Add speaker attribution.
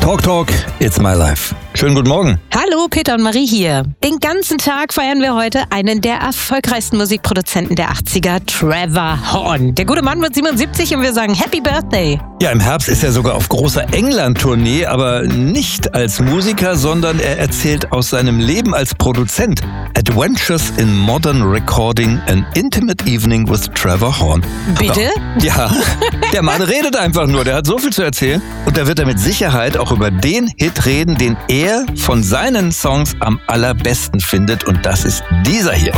Speaker 1: Talk Talk, it's my life. Schönen guten Morgen.
Speaker 2: Hallo, Peter und Marie hier. Den ganzen Tag feiern wir heute einen der erfolgreichsten Musikproduzenten der 80er, Trevor Horn. Der gute Mann wird 77 und wir sagen Happy Birthday.
Speaker 1: Ja, im Herbst ist er sogar auf großer England-Tournee, aber nicht als Musiker, sondern er erzählt aus seinem Leben als Produzent. Adventures in Modern Recording, an Intimate Evening with Trevor Horn.
Speaker 2: Bitte?
Speaker 1: Ja, der Mann redet einfach nur, der hat so viel zu erzählen. Und da wird er mit Sicherheit auch über den Hit reden, den er von seinen Songs am allerbesten findet. Und das ist dieser hier.